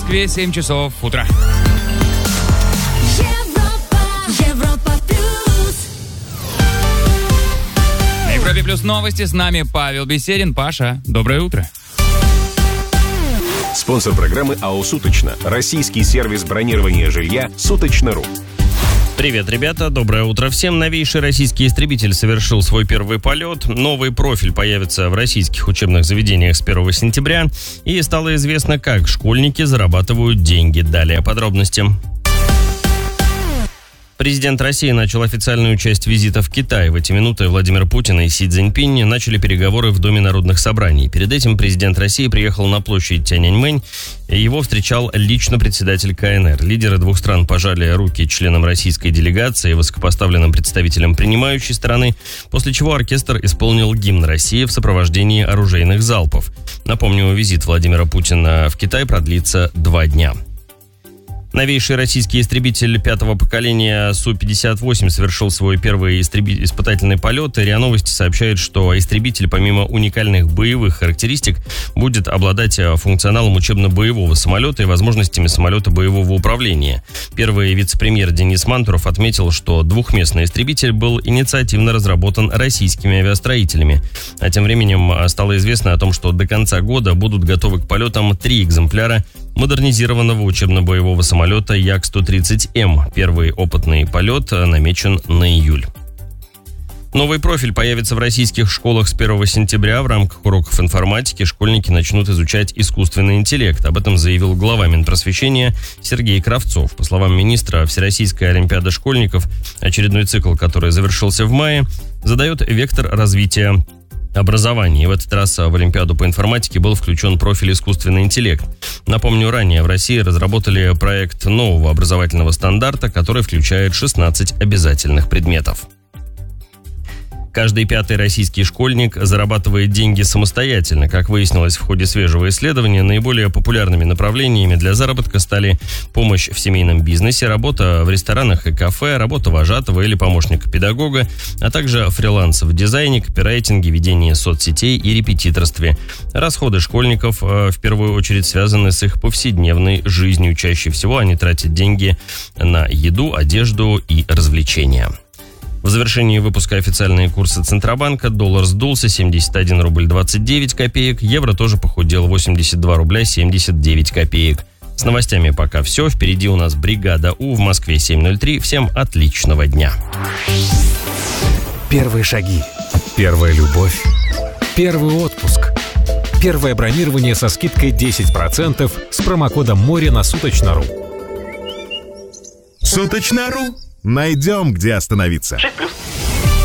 Москве 7 часов утра. Европа плюс. На Европе плюс новости. С нами Павел Беседин. Паша, доброе утро. Спонсор программы АО «Суточно». Российский сервис бронирования жилья «Суточно.ру». Привет, ребята, доброе утро всем. Новейший российский истребитель совершил свой первый полет. Новый профиль появится в российских учебных заведениях с 1 сентября. И стало известно, как школьники зарабатывают деньги. Далее подробности. Президент России начал официальную часть визита в Китай. В эти минуты Владимир Путин и Си Цзиньпинь начали переговоры в Доме народных собраний. Перед этим президент России приехал на площадь Тяньаньмэнь. Его встречал лично председатель КНР. Лидеры двух стран пожали руки членам российской делегации и высокопоставленным представителям принимающей стороны, после чего оркестр исполнил гимн России в сопровождении оружейных залпов. Напомню, визит Владимира Путина в Китай продлится 2 дня. Новейший российский истребитель 5-го поколения Су-58 совершил свой первый испытательный полет. РИА Новости сообщает, что истребитель, помимо уникальных боевых характеристик, будет обладать функционалом учебно-боевого самолета и возможностями самолета боевого управления. Первый вице-премьер Денис Мантуров отметил, что двухместный истребитель был инициативно разработан российскими авиастроителями. А тем временем стало известно о том, что до конца года будут готовы к полетам 3 экземпляра модернизированного учебно-боевого самолета Як-130М. Первый опытный полет намечен на июль. Новый профиль появится в российских школах с 1 сентября. В рамках уроков информатики школьники начнут изучать искусственный интеллект. Об этом заявил глава Минпросвещения Сергей Кравцов. По словам министра, Всероссийская олимпиада школьников, очередной цикл, который завершился в мае, задает вектор развития образования. И в этот раз в Олимпиаду по информатике был включен профиль искусственный интеллект. Напомню, ранее в России разработали проект нового образовательного стандарта, который включает 16 обязательных предметов. Каждый 5-й российский школьник зарабатывает деньги самостоятельно. Как выяснилось в ходе свежего исследования, наиболее популярными направлениями для заработка стали помощь в семейном бизнесе, работа в ресторанах и кафе, работа вожатого или помощника педагога, а также фриланс в дизайне, копирайтинге, ведении соцсетей и репетиторстве. Расходы школьников в первую очередь связаны с их повседневной жизнью. Чаще всего они тратят деньги на еду, одежду и развлечения. В завершении выпуска официальные курсы Центробанка. Доллар сдулся 71 рубль 29 копеек. Евро тоже похудел 82 рубля 79 копеек. С новостями пока все. Впереди у нас бригада У в Москве 7:03. Всем отличного дня. Первые шаги. Первая любовь. Первый отпуск. Первое бронирование со скидкой 10% с промокодом МОРЕ на Суточно.ру. Суточно.ру. Найдем, где остановиться. 6+.